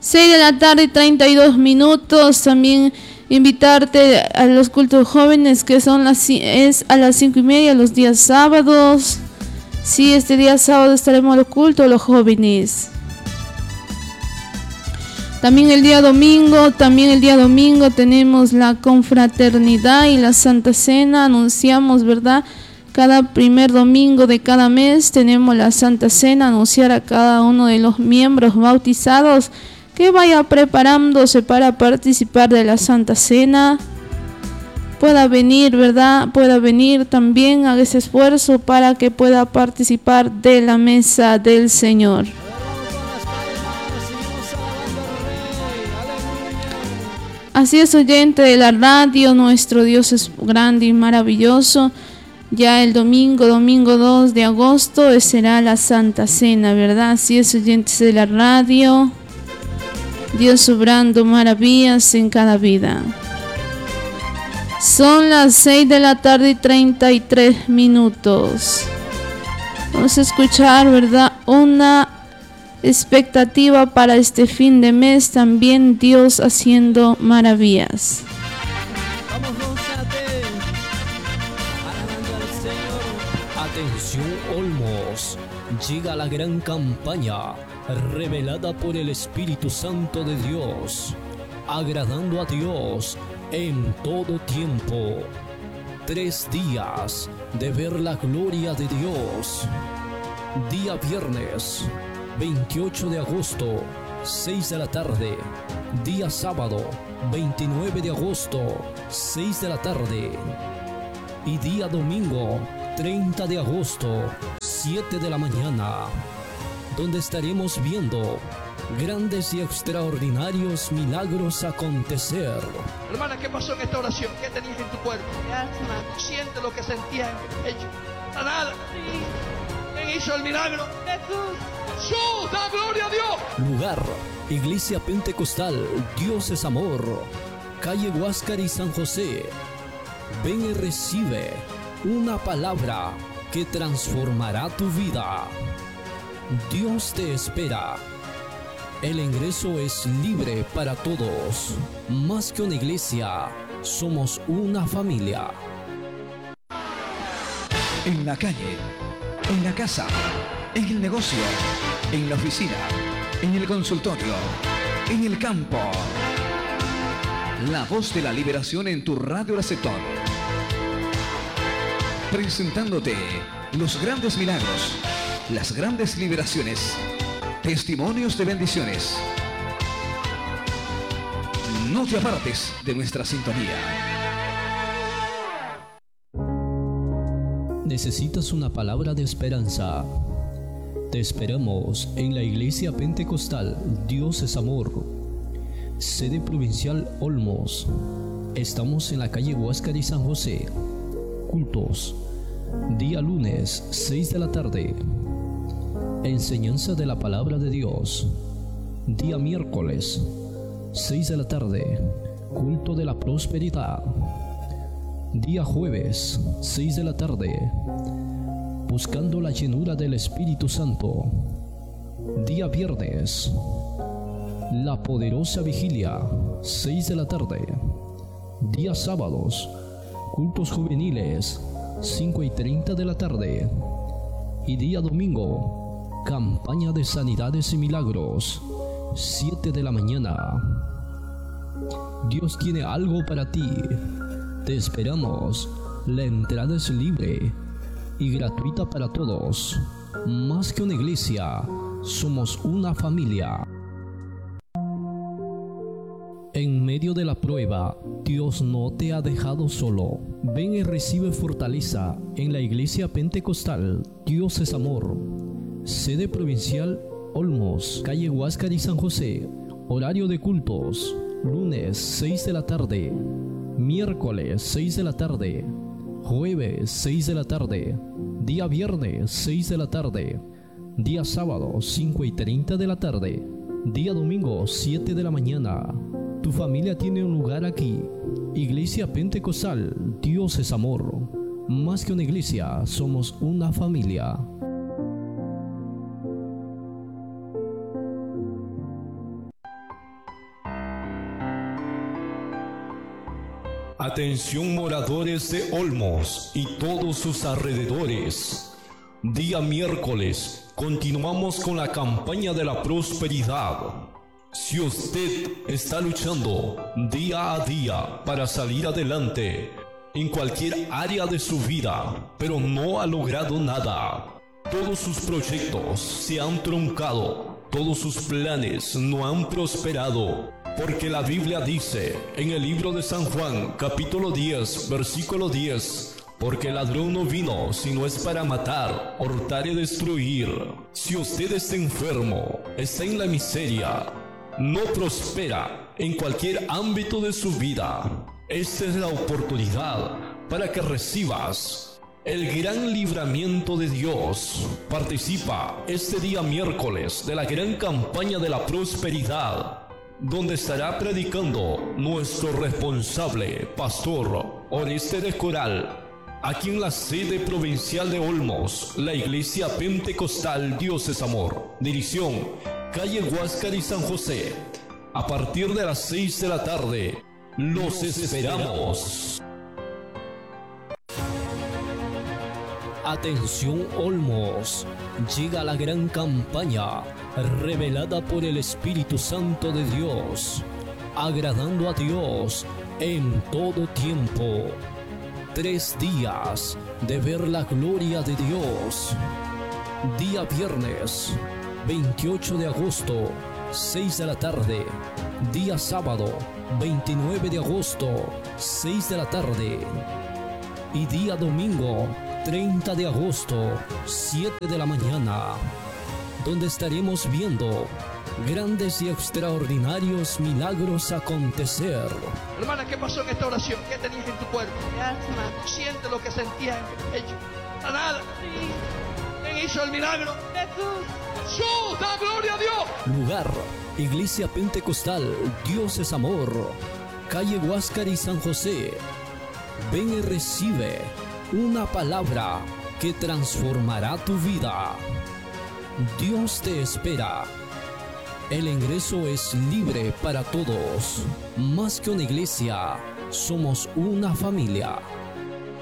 6 de la tarde, 32 minutos. También invitarte a los cultos jóvenes que es a las 5:30 los días sábados. Sí, este día sábado estaremos al culto de los jóvenes. También el día domingo tenemos la confraternidad y la Santa Cena. Anunciamos, ¿verdad? Cada primer domingo de cada mes tenemos la Santa Cena, anunciar a cada uno de los miembros bautizados que vaya preparándose para participar de la Santa Cena. Pueda venir, ¿verdad? Pueda venir también, haga ese esfuerzo para que pueda participar de la mesa del Señor. Así es, oyente de la radio, nuestro Dios es grande y maravilloso. Ya el domingo 2 de agosto será la Santa Cena, ¿verdad? Así es, oyentes de la radio. Dios obrando maravillas en cada vida. Son las 6 de la tarde y 33 minutos. Vamos a escuchar, ¿verdad? Una expectativa para este fin de mes, también Dios haciendo maravillas. Atención Olmos, llega la gran campaña revelada por el Espíritu Santo de Dios, agradando a Dios en todo tiempo. 3 días de ver la gloria de Dios. Día viernes 28 de agosto, 6 de la tarde. Día sábado 29 de agosto, 6 de la tarde. Y día domingo 30 de agosto, 7 de la mañana, donde estaremos viendo grandes y extraordinarios milagros acontecer. Hermana, ¿qué pasó en esta oración? ¿Qué tenías en tu cuerpo? Siente lo que sentías en el pecho. Nada. Sí. ¿Quién hizo el milagro? Jesús. ¡Jesús! ¡Da gloria a Dios! Lugar: Iglesia Pentecostal Dios es Amor, calle Huáscar y San José. Ven y recibe una palabra que transformará tu vida. Dios te espera. El ingreso es libre para todos. Más que una iglesia, somos una familia. En la calle, en la casa, en el negocio, en la oficina, en el consultorio, en el campo. La voz de la liberación en tu radio receptor. Presentándote los grandes milagros, las grandes liberaciones, testimonios de bendiciones. No te apartes de nuestra sintonía. ¿Necesitas una palabra de esperanza? Te esperamos en la Iglesia Pentecostal Dios es Amor, sede provincial Olmos. Estamos en la calle Huáscar y San José. Cultos: día lunes 6 de la tarde, enseñanza de la palabra de Dios. Día miércoles 6 de la tarde, culto de la prosperidad. Día jueves 6 de la tarde, buscando la llenura del Espíritu Santo. Día viernes, la poderosa vigilia 6 de la tarde. Día sábados, cultos juveniles 5:30 de la tarde. Y día domingo, campaña de sanidades y milagros 7 de la mañana. Dios tiene algo para ti. Te esperamos. La entrada es libre y gratuita para todos. Más que una iglesia, somos una familia. En medio de la prueba, Dios no te ha dejado solo. Ven y recibe fortaleza en la Iglesia Pentecostal Dios es Amor, sede provincial Olmos, calle Huáscar y San José. Horario de cultos: lunes 6 de la tarde, miércoles 6 de la tarde, jueves 6 de la tarde, día viernes 6 de la tarde, día sábado 5:30 de la tarde, día domingo 7 de la mañana. Tu familia tiene un lugar aquí. Iglesia Pentecostal Dios es Amor. Más que una iglesia, somos una familia. Atención moradores de Olmos y todos sus alrededores. Día miércoles, continuamos con la campaña de la prosperidad. Si usted está luchando día a día para salir adelante en cualquier área de su vida, pero no ha logrado nada, todos sus proyectos se han truncado, todos sus planes no han prosperado, porque la Biblia dice en el libro de San Juan, capítulo 10, versículo 10, porque el ladrón no vino sino es para matar, hurtar y destruir. Si usted está enfermo, está en la miseria, no prospera en cualquier ámbito de su vida, esta es la oportunidad para que recibas el gran libramiento de Dios. Participa este día miércoles de la gran campaña de la prosperidad, donde estará predicando nuestro responsable, Pastor Orestes Coral, aquí en la sede provincial de Olmos, la Iglesia Pentecostal Dios es Amor, dirección calle Huáscar y San José. A partir de las 6 de la tarde, los esperamos. Atención Olmos, llega la gran campaña revelada por el Espíritu Santo de Dios, agradando a Dios en todo tiempo. 3 días de ver la gloria de Dios. Día viernes 28 de agosto, 6 de la tarde. Día sábado 29 de agosto, 6 de la tarde. Y día domingo 30 de agosto, 7 de la mañana, donde estaremos viendo grandes y extraordinarios milagros acontecer. Hermana, ¿qué pasó en esta oración? ¿Qué tenías en tu cuerpo? Asma. Siente lo que sentías en el pecho. Nada. Sí. ¿Quién hizo el milagro? Jesús. ¡Jesús! ¡Da gloria a Dios! Lugar: Iglesia Pentecostal Dios es Amor, calle Huáscar y San José. Ven y recibe una palabra que transformará tu vida. Dios te espera. El ingreso es libre para todos. Más que una iglesia, somos una familia.